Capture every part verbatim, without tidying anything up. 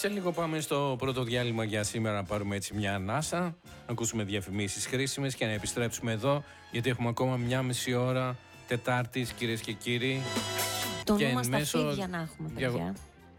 Σε λίγο πάμε στο πρώτο διάλειμμα για σήμερα, να πάρουμε έτσι μια ανάσα, να ακούσουμε διαφημίσεις χρήσιμες και να επιστρέψουμε εδώ, γιατί έχουμε ακόμα μια μισή ώρα Τετάρτης, κυρίες και κύριοι. Το νου μας τα φίδια να έχουμε, παιδιά. Για...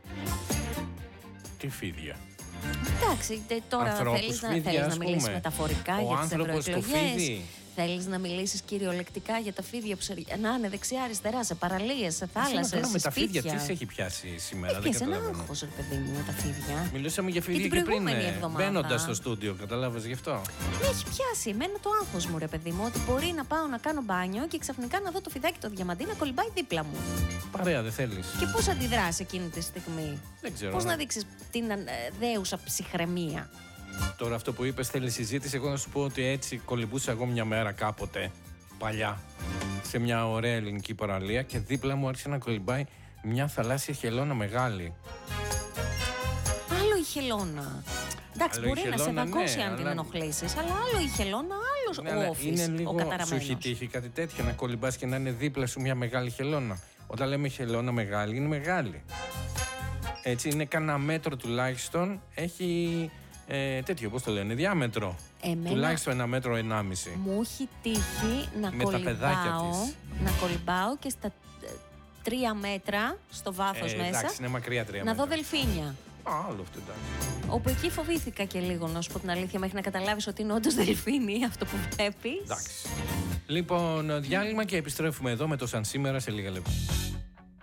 Τι φίδια? Εντάξει, τώρα θέλεις να, θέλεις να μιλήσεις μεταφορικά ο για τις ευρωεκλογές. Θέλεις να μιλήσεις κυριολεκτικά για τα φίδια που σε... να είναι δεξιά, αριστερά, σε παραλίες, σε θάλασσες, σε με τα φίδια, σπίτια. τι σε έχει πιάσει σήμερα? Έχει πιάσει ένα άγχος, ρε παιδί μου, με τα φίδια. Μιλούσαμε για φίδια και, και πριν, μπαίνοντας στο στούντιο, κατάλαβες γι' αυτό? Με έχει πιάσει εμένα το άγχος μου, ρε παιδί μου, ότι μπορεί να πάω να κάνω μπάνιο και ξαφνικά να δω το φιδάκι το διαμαντί να κολυμπάει δίπλα μου. Παρέα, δεν θέλεις? Και πώς αντιδράσει εκείνη τη στιγμή? Δεν ξέρω. Πώς να δείξεις την δέουσα ψυχραιμία? Τώρα αυτό που είπες θέλει συζήτηση. Εγώ να σου πω ότι έτσι κολυμπούσα εγώ μια μέρα κάποτε, παλιά, σε μια ωραία ελληνική παραλία και δίπλα μου άρχισε να κολυμπάει μια θαλάσσια χελώνα μεγάλη. Άλλο η χελώνα. Εντάξει, άλλο μπορεί χελώνα, να σε δαγκώσει, ναι, αν αλλά... την ενοχλήσεις, αλλά άλλο η χελώνα, άλλος ναι, ο όφης, είναι λίγο, ο καταραμένος. σου έχει τύχει κάτι τέτοιο, να κολυμπάς και να είναι δίπλα σου μια μεγάλη χελώνα? Όταν λέμε χελώνα μεγάλη, είναι μεγάλη. Έτσι, είναι κανένα μέτρο τουλάχιστον, έχει... Ε, τέτοιο, πώς το λένε, διάμετρο. Εμένα τουλάχιστον ένα μέτρο, ενάμιση. Μου έχει τύχει να με κολυμπάω, να κολυμπάω και στα τρία μέτρα στο βάθος ε, μέσα. Εντάξει, είναι μακριά τρία να μέτρα. δω δελφίνια. Α, άλλο αυτό, εντάξει. Όπου εκεί φοβήθηκα και λίγο, να σου πω την αλήθεια, μέχρι να καταλάβεις ότι είναι όντως δελφίνι αυτό που βλέπεις. Εντάξει. Λοιπόν, διάλειμμα και επιστρέφουμε εδώ με το Σαν Σήμερα σε λίγα λεπτά.